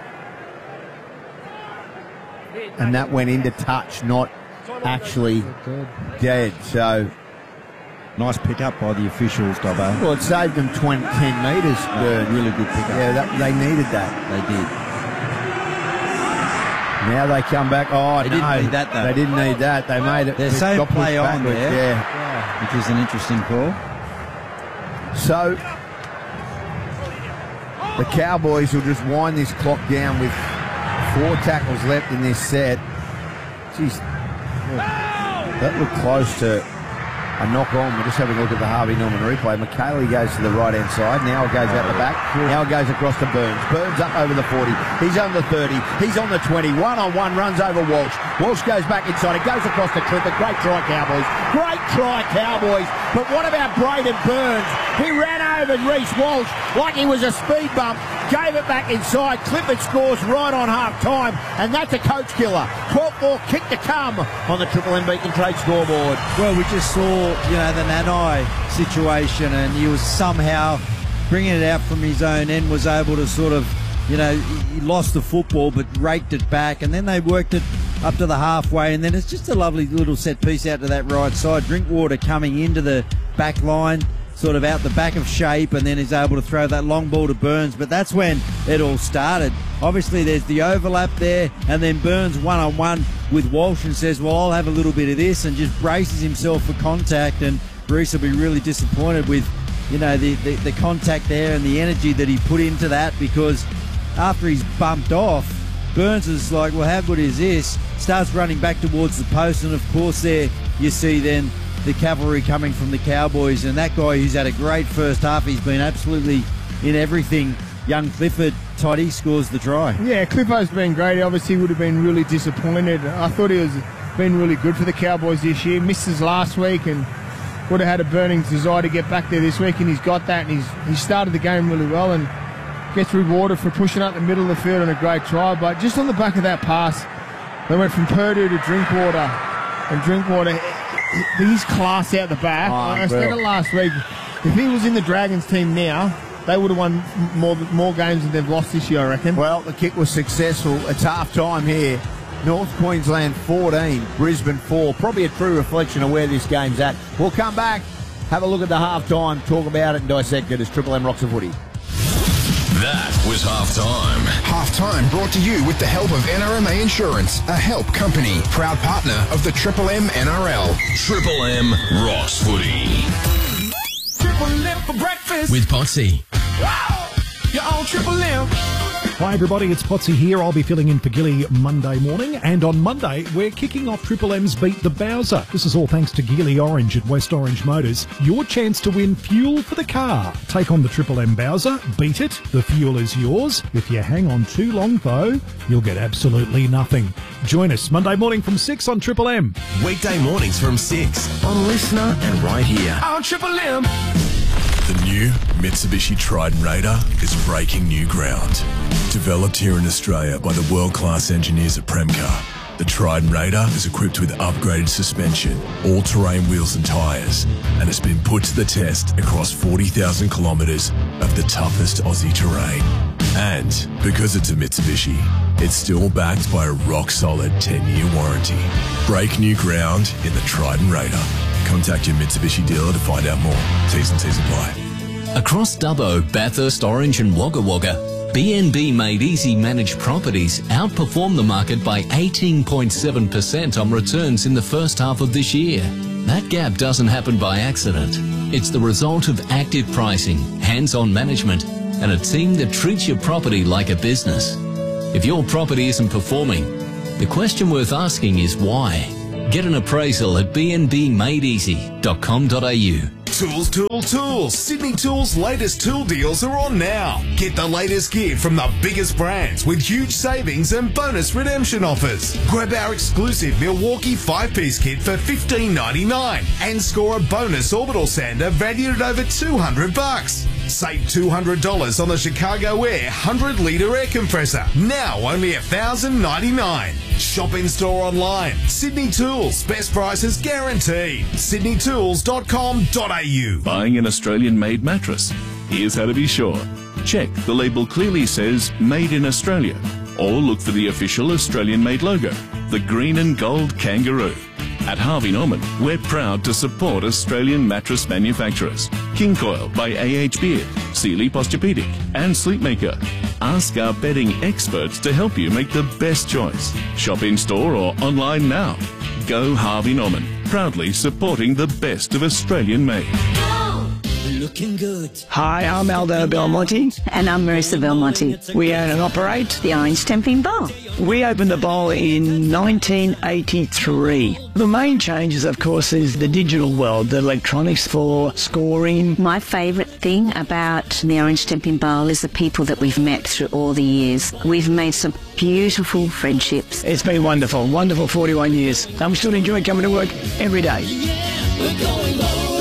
And that went into touch, not actually dead. So Nice pick-up by the officials, Dobbo. well, it saved them 10 metres. Really good pick-up. Yeah, they needed that. They did. Now they come back. Oh, They no. didn't need that, though. They didn't need that. They made it. They're it saying got pushed play on backwards, there. Yeah. Which is an interesting call. So the Cowboys will just wind this clock down with 4 tackles left in this set. Jeez, that looked close to a knock on. We're just having a look at the Harvey Norman replay. McKaylee goes to the right-hand side. Now it goes out the back. Now it goes across to Burns. Burns up over the 40. He's on the 30. He's on the 20. One-on-one runs over Walsh. Walsh goes back inside. It goes across to Clifford. Great try, Cowboys. Great try, Cowboys. But what about Braden Burns? He ran over Reece Walsh like he was a speed bump. Gave it back inside. Clifford scores right on half-time. And that's a coach killer. 12-4 kick to come on the Triple M Beacon Trade scoreboard. Well, we just saw, the Nanai situation, and he was somehow bringing it out from his own end, was able to sort of, he lost the football but raked it back, and then they worked it up to the halfway, and then it's just a lovely little set piece out to that right side. Drinkwater coming into the back line, sort of out the back of shape, and then he's able to throw that long ball to Burns. But that's when it all started. Obviously, there's the overlap there, and then Burns one-on-one with Walsh and says, well, I'll have a little bit of this, and just braces himself for contact. And Reece will be really disappointed with, the contact there and the energy that he put into that, because after he's bumped off, Burns is like, well, how good is this? Starts running back towards the post, and of course there you see then the cavalry coming from the Cowboys, and that guy who's had a great first half, he's been absolutely in everything. Young Clifford, Toddy, scores the try. Yeah, Cliffo's been great. He obviously would have been really disappointed. I thought he was been really good for the Cowboys this year. Misses last week and would have had a burning desire to get back there this week, and he's got that, and he started the game really well and gets rewarded for pushing up the middle of the field on a great try. But just on the back of that pass, they went from Purdue to Drinkwater, and Drinkwater, his class out the back. I said it last week, if he was in the Dragons team now, they would have won more games than they've lost this year, I reckon. Well, the kick was successful. It's half-time here. North Queensland 14, Brisbane 4. Probably a true reflection of where this game's at. We'll come back, have a look at the half-time, talk about it and dissect it as Triple M rocks the footy. That was halftime. Halftime brought to you with the help of NRMA Insurance, a help company, proud partner of the Triple M NRL. Triple M rocks footy. Triple M for breakfast. With Potsy. Wow! You're on Triple M. Hi everybody, it's Potsy here. I'll be filling in for Gilly Monday morning, and on Monday we're kicking off Triple M's Beat the Bowser. This is all thanks to Geely Orange at West Orange Motors. Your chance to win fuel for the car. Take on the Triple M Bowser, beat it, the fuel is yours. If you hang on too long though, you'll get absolutely nothing. Join us Monday morning from 6 on Triple M. Weekday mornings from 6 on Listener and right here. On Triple M. The new Mitsubishi Triton Raider is breaking new ground. Developed here in Australia by the world-class engineers at Premcar, the Triton Raider is equipped with upgraded suspension, all-terrain wheels and tyres, and has been put to the test across 40,000 kilometres of the toughest Aussie terrain. And because it's a Mitsubishi, it's still backed by a rock-solid 10-year warranty. Break new ground in the Triton Raider. Contact your Mitsubishi dealer to find out more. T's and C's apply. Across Dubbo, Bathurst, Orange and Wagga Wagga, BNB Made Easy managed properties outperformed the market by 18.7% on returns in the first half of this year. That gap doesn't happen by accident. It's the result of active pricing, hands-on management, and a team that treats your property like a business. If your property isn't performing, The question worth asking is why? Get an appraisal at bnbmadeeasy.com.au. Tools. Sydney Tools' latest tool deals are on now. Get the latest gear from the biggest brands with huge savings and bonus redemption offers. Grab our exclusive Milwaukee 5-piece kit for $15.99 and score a bonus orbital sander valued at over $200. Save $200 on the Chicago Air 100-litre air compressor. Now only $1,099. Shop in store online. Sydney Tools. Best prices guaranteed. sydneytools.com.au. Buying an Australian-made mattress? Here's how to be sure. Check the label clearly says Made in Australia, or look for the official Australian-made logo, the green and gold kangaroo. At Harvey Norman, we're proud to support Australian mattress manufacturers. King Coil by A.H. Beard, Sealy Posturepedic and Sleepmaker. Ask our bedding experts to help you make the best choice. Shop in store or online now. Go Harvey Norman, proudly supporting the best of Australian made. Looking good. Hi, I'm Aldo Belmonte. And I'm Marissa Belmonte. We own and operate the Orange Stamping Bowl. We opened the bowl in 1983. The main changes, of course, is the digital world, the electronics for scoring. My favourite thing about the Orange Stamping Bowl is the people that we've met through all the years. We've made some beautiful friendships. It's been wonderful, wonderful 41 years. And we still enjoy coming to work every day. Yeah, we're going bowling.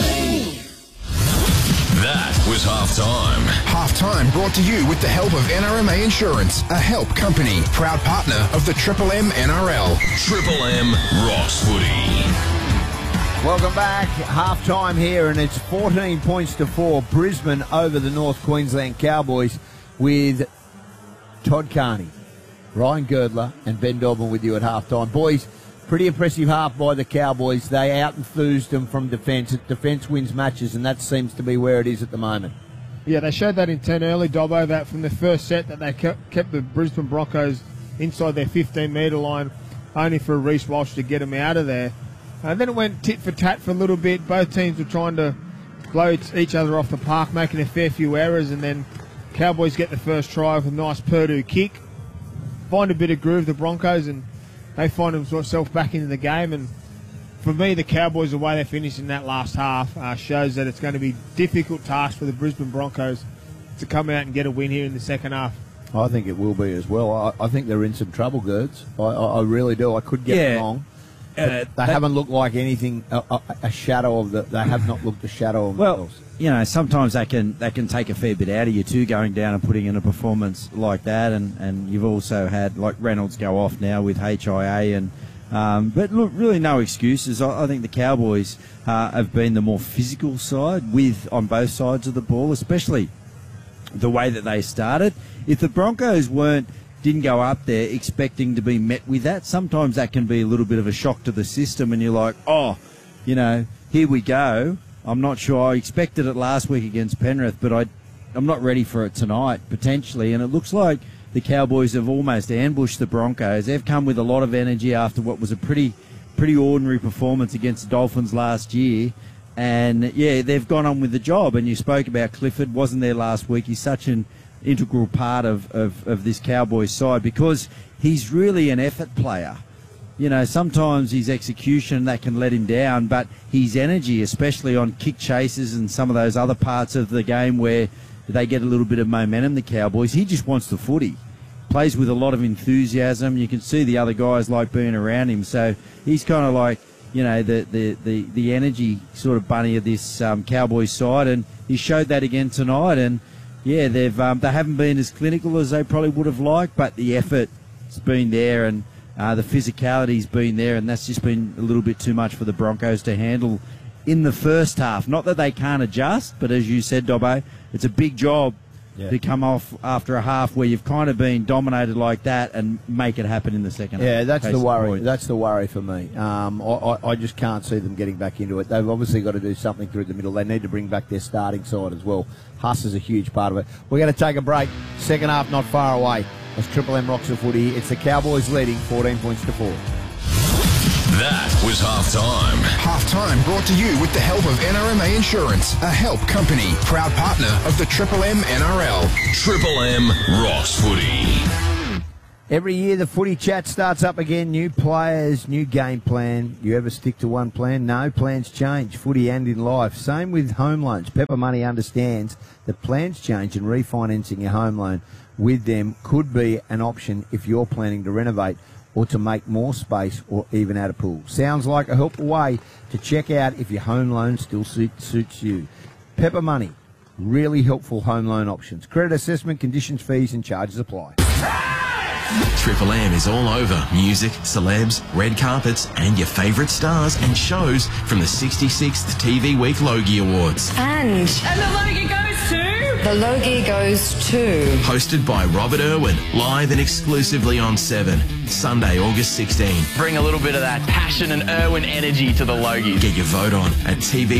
That was Halftime. Halftime brought to you with the help of NRMA Insurance, a help company, proud partner of the Triple M NRL. Triple M Ross Footy. Welcome back. Half-time here, and it's 14 points to 4. Brisbane over the North Queensland Cowboys with Todd Carney, Ryan Girdler and Ben Dobbin with you at half-time. Boys, pretty impressive half by the Cowboys. They out-enthused them from defence. Defence wins matches, and that seems to be where it is at the moment. Yeah, they showed that intent early, Dobbo, that from the first set that they kept the Brisbane Broncos inside their 15-metre line, only for Reece Walsh to get them out of there. And then it went tit for tat for a little bit. Both teams were trying to blow each other off the park, making a fair few errors, and then Cowboys get the first try with a nice Purdue kick. Find a bit of groove, the Broncos, and they find themselves back into the game. And for me, the Cowboys, the way they finished in that last half, shows that it's going to be a difficult task for the Brisbane Broncos to come out and get a win here in the second half. I think it will be as well. I think they're in some trouble, Gerds. I really do. I could get it wrong. They haven't looked like anything, a shadow of they have not looked a shadow of themselves. You know, sometimes that can take a fair bit out of you too, going down and putting in a performance like that. And you've also had, like, Reynolds go off now with HIA. But look, really no excuses. I think the Cowboys have been the more physical side on both sides of the ball, especially the way that they started. If the Broncos didn't go up there expecting to be met with that, sometimes that can be a little bit of a shock to the system, and you're like, here we go. I'm not sure. I expected it last week against Penrith, but I'm not ready for it tonight, potentially. And it looks like the Cowboys have almost ambushed the Broncos. They've come with a lot of energy after what was a pretty ordinary performance against the Dolphins last year. And, yeah, they've gone on with the job. And you spoke about Clifford, wasn't there last week. He's such an integral part of this Cowboys side because he's really an effort player. You know, sometimes his execution, that can let him down, but his energy, especially on kick chases and some of those other parts of the game where they get a little bit of momentum, the Cowboys, he just wants the footy. Plays with a lot of enthusiasm. You can see the other guys like being around him. So he's kind of like, you know, the energy sort of bunny of this Cowboys side, and he showed that again tonight. And yeah, they haven't been as clinical as they probably would have liked, but the effort's been there, and the physicality's been there, and that's just been a little bit too much for the Broncos to handle in the first half. Not that they can't adjust, but as you said, Dobbo, it's a big job to come off after a half where you've kind of been dominated like that and make it happen in the second half. Yeah, that's the worry. That's the worry for me. I just can't see them getting back into it. They've obviously got to do something through the middle. They need to bring back their starting side as well. Huss is a huge part of it. We're going to take a break. Second half not far away. As Triple M rocks the footy, it's the Cowboys leading 14 points to 4. That was Halftime. Halftime brought to you with the help of NRMA Insurance, a help company, proud partner of the Triple M NRL. Triple M Ross Footy. Every year the footy chat starts up again. New players, new game plan. You ever stick to one plan? No, plans change, footy and in life. Same with home loans. Pepper Money understands that plans change and refinancing your home loan with them could be an option if you're planning to renovate or to make more space or even add a pool. Sounds like a helpful way to check out if your home loan still suits you. Pepper Money, really helpful home loan options. Credit assessment, conditions, fees and charges apply. Triple M is all over music, celebs, red carpets, and your favourite stars and shows from the 66th TV Week Logie Awards. And the Logie goes to? The Logie goes to? Hosted by Robert Irwin, live and exclusively on 7, Sunday, August 16. Bring a little bit of that passion and Irwin energy to the Logie. Get your vote on at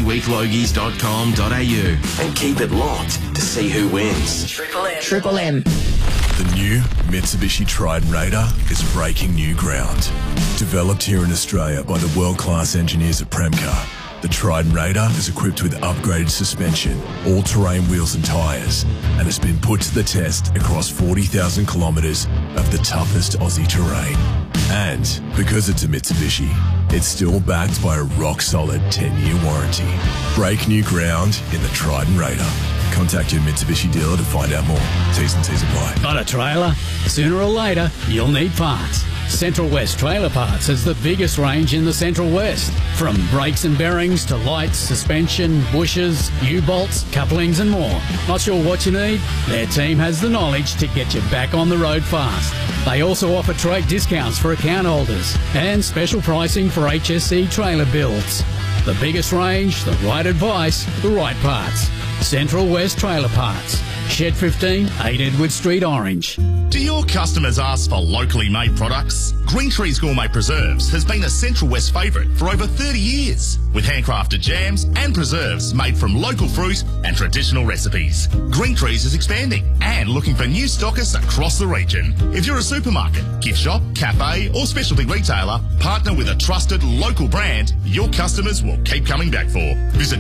tvweeklogies.com.au and keep it locked to see who wins. Triple M. Triple M. The new Mitsubishi Triton Raider is breaking new ground. Developed here in Australia by the world-class engineers at Premcar, the Triton Raider is equipped with upgraded suspension, all-terrain wheels and tyres, and has been put to the test across 40,000 kilometres of the toughest Aussie terrain. And because it's a Mitsubishi, it's still backed by a rock-solid 10-year warranty. Break new ground in the Triton Raider. Contact your Mitsubishi dealer to find out more. T's and C's apply. Got a trailer? Sooner or later, you'll need parts. Central West Trailer Parts has the biggest range in the Central West. From brakes and bearings to lights, suspension, bushers, U-bolts, couplings and more. Not sure what you need? Their team has the knowledge to get you back on the road fast. They also offer trade discounts for account holders and special pricing for HSC trailer builds. The biggest range, the right advice, the right parts. Central West Trailer Parts. Shed 15, 8 Edward Street, Orange. Do your customers ask for locally made products? Green Trees Gourmet Preserves has been a Central West favourite for over 30 years, with handcrafted jams and preserves made from local fruit and traditional recipes. Green Trees is expanding and looking for new stockists across the region. If you're a supermarket, gift shop, cafe or specialty retailer, partner with a trusted local brand your customers will keep coming back for. Visit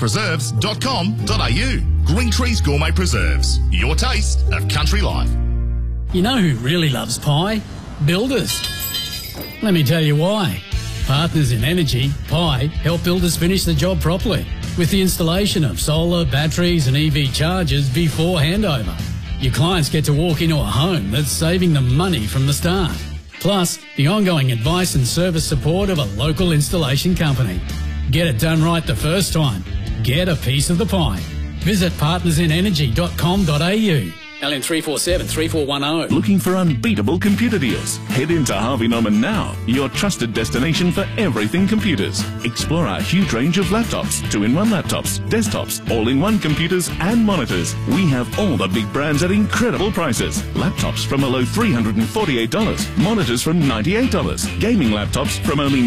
greentreespreserves.com.au. Green Trees Gourmet Preserves, your taste of country life. You know who really loves pie? Builders. Let me tell you why. Partners in Energy, Pi, help builders finish the job properly with the installation of solar, batteries and EV chargers before handover. Your clients get to walk into a home that's saving them money from the start. Plus, the ongoing advice and service support of a local installation company. Get it done right the first time. Get a piece of the pie. Visit partnersinenergy.com.au. LN 347-3410. Looking for unbeatable computer deals? Head into Harvey Norman now, your trusted destination for everything computers. Explore our huge range of laptops, 2-in-1 laptops, desktops, all-in-one computers and monitors. We have all the big brands at incredible prices. Laptops from a low $348, monitors from $98, gaming laptops from only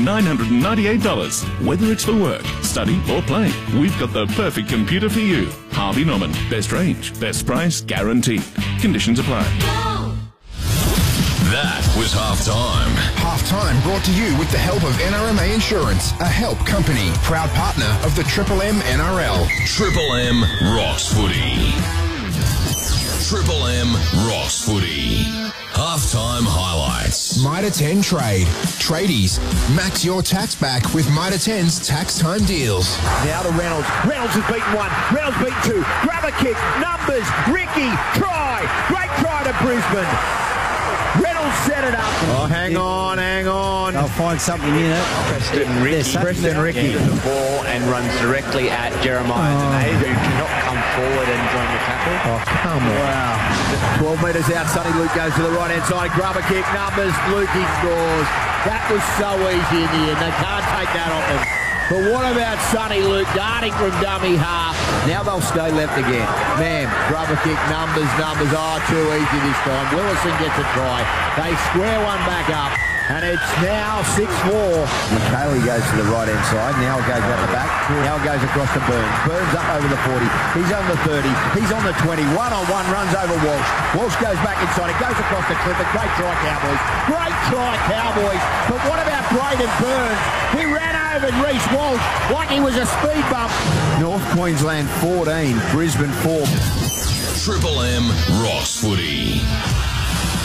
$998. Whether it's for work, study or play, we've got the perfect computer for you. Harvey Norman, best range, best price, guaranteed. Conditions apply. That was halftime. Halftime brought to you with the help of NRMA Insurance, a help company, proud partner of the Triple M NRL. Triple M rocks footy. Triple M rocks footy. Halftime highlights. Mitre 10 Trade. Tradies, max your tax back with Mitre 10's tax time deals. Now to Reynolds. Reynolds has beaten one. Reynolds beaten two. Grab a kick. Numbers. Ricky. Try. Great try to Brisbane. Reynolds set it up. Oh, hang on. They'll find something in it. Preston Ricky the ball and runs directly at Jeremiah Denay, who cannot come forward and join the tackle. Oh, come on. Wow. 12 metres out, Sonny Luke goes to the right-hand side. Grab a kick, Numbers, Lukey scores. That was so easy in the end. They can't take that off them. But what about Sonny Luke darting from dummy half? Now they'll stay left again. Man, grab a kick, Numbers. Oh, too easy this time. Willison gets a try. They square one back up. And it's now 6-4. McHaley goes to the right-hand side. Now it goes out the back. Now it goes across to Burns. Burns up over the 40. He's on the 30. He's on the 20. One-on-one runs over Walsh. Walsh goes back inside. It goes across to Clifford. Great try, Cowboys. Great try, Cowboys. But what about Braden Burns? He ran over Reece Walsh like he was a speed bump. North Queensland 14. Brisbane 4. Triple M rocks footy.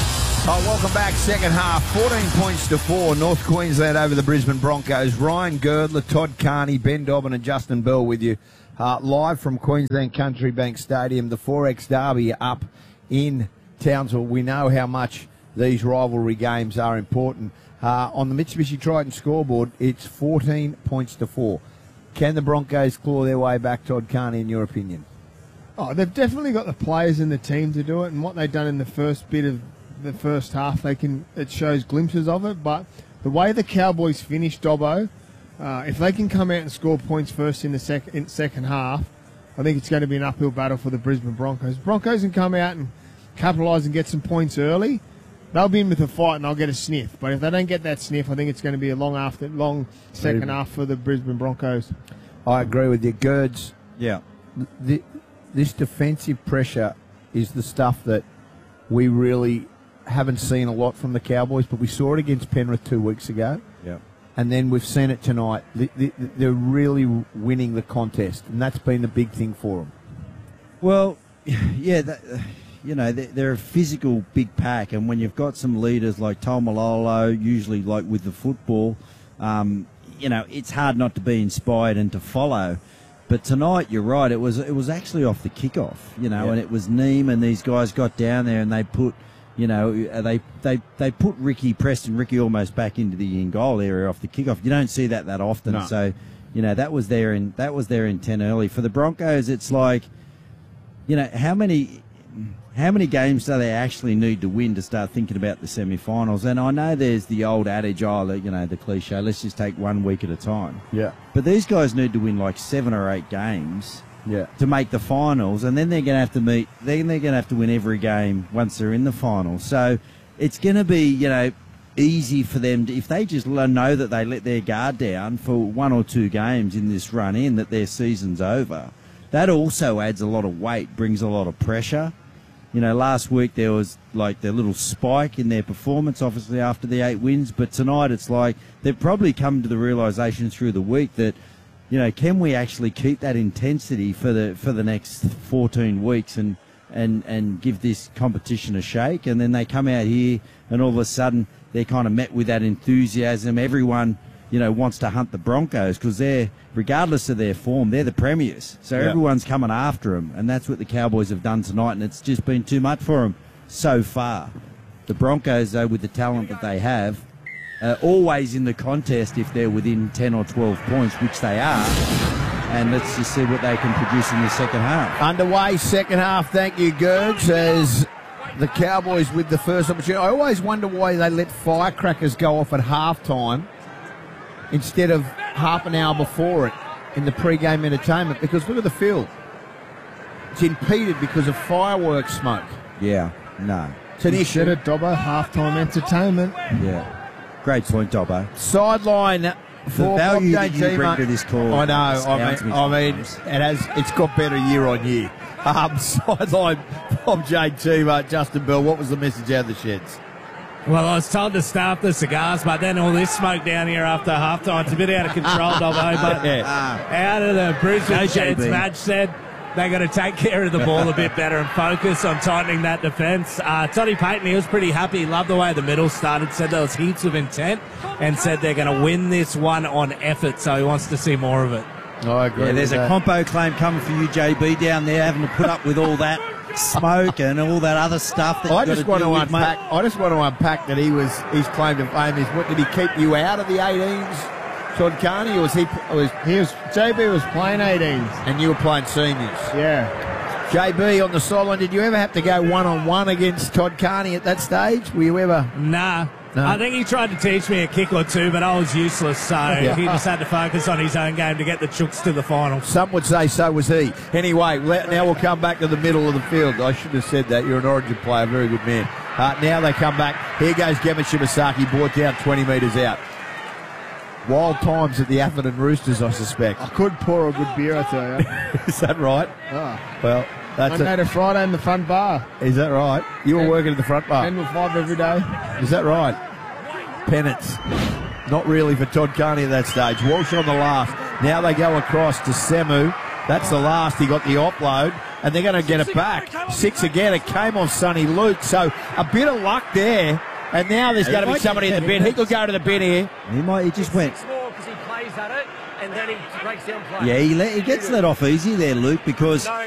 Oh, welcome back. Second half, 14 points to 4. North Queensland over the Brisbane Broncos. Ryan Girdler, Todd Carney, Ben Dobbin and Justin Bell with you. Live from Queensland Country Bank Stadium. The 4X Derby up in Townsville. We know how much these rivalry games are important. On the Mitsubishi Triton scoreboard, it's 14 points to 4. Can the Broncos claw their way back, Todd Carney, in your opinion? Oh, they've definitely got the players in the team to do it, and what they've done in the first bit of the first half, it shows glimpses of it. But the way the Cowboys finished, Dobbo, if they can come out and score points first in the second half, I think it's going to be an uphill battle for the Brisbane Broncos. Broncos can come out and capitalise and get some points early. They'll be in with a fight and they'll get a sniff. But if they don't get that sniff, I think it's going to be a long second half for the Brisbane Broncos. I agree with you. Gerds, yeah. This defensive pressure is the stuff that we really haven't seen a lot from the Cowboys, but we saw it against Penrith 2 weeks ago. Yeah. And then we've seen it tonight. They're really winning the contest, and that's been the big thing for them. Well, yeah, they're a physical big pack, and when you've got some leaders like Taumalolo, usually like with the football, it's hard not to be inspired and to follow. But tonight, you're right, it was actually off the kickoff, and it was Neem, and these guys got down there and they put, they put Preston Ricky almost back into the in-goal area off the kickoff. You don't see that often. No. So, that was their intent early. For the Broncos, it's like, how many games do they actually need to win to start thinking about the semi-finals? And I know there's the old adage, the cliche, let's just take 1 week at a time. Yeah. But these guys need to win like 7 or 8 games to make the finals, and then they're going to have to win every game once they're in the finals. So it's going to be, easy for them to, if they just know that they let their guard down for 1 or 2 games in this run in, that their season's over. That also adds a lot of weight, brings a lot of pressure. Last week there was like the little spike in their performance, obviously after the 8 wins, but tonight it's like they've probably come to the realisation through the week that, can we actually keep that intensity for the next 14 weeks and give this competition a shake? And then they come out here and all of a sudden they're kind of met with that enthusiasm. Everyone, wants to hunt the Broncos because they're, regardless of their form, they're the premiers. So everyone's coming after them, and that's what the Cowboys have done tonight, and it's just been too much for them so far. The Broncos, though, with the talent that they have, are always in the contest if they're within 10 or 12 points, which they are. And let's just see what they can produce in the second half. Underway, second half. Thank you, Gerds, as the Cowboys with the first opportunity. I always wonder why they let firecrackers go off at halftime instead of half an hour before it in the pre-game entertainment, because look at the field. It's impeded because of fireworks smoke. Yeah, no. It's an issue. Said it, Dobbo, halftime entertainment. Yeah. Great point, Dobbo. Sideline for the value Bob that you bring to this call. I know. It's got better year on year. Sideline from JT, Justin Bell. What was the message out of the sheds? Well, I was told to start the cigars, but then all this smoke down here after halftime, it's a bit out of control, Dobbo. But out of the Brisbane sheds, Madge said they got to take care of the ball a bit better and focus on tightening that defence. Toddy Payton, he was pretty happy. He loved the way the middle started, said there was heaps of intent, and said they're going to win this one on effort, so he wants to see more of it. I agree. Yeah, there's a compo claim coming for you, JB, down there, having to put up with all that smoke and all that other stuff that I just want to unpack that his claim to fame is, what, did he keep you out of the 18s, Todd Carney, or JB was playing 18s and you were playing seniors? Yeah. JB on the sideline, did you ever have to go one-on-one against Todd Carney at that stage? Were you ever? Nah. No. I think he tried to teach me a kick or two, but I was useless, so he just had to focus on his own game to get the Chooks to the final. Some would say so was he. Anyway, now we'll come back to the middle of the field. I should have said that. You're an Origin player, very good man. Now they come back. Here goes Gemma Shimasaki, brought down 20 metres out. Wild times at the Atherton Roosters, I suspect. I could pour a good beer, I tell you. Is that right? Oh. Well, that's Monday to Friday in the front bar. Is that right? You were working at the front bar? 10 to 5 every day. Is that right? Penance. Not really for Todd Carney at that stage. Walsh on the last. Now they go across to Semu. That's the last. He got the offload, and they're going to get it back. 6 again. It came off Sonny Luke. So a bit of luck there. And now there's going to be somebody in the bin. He could go to the bin here. He just went. Because he plays at it, and then he breaks down play. Yeah, he gets let off easy there, Luke, because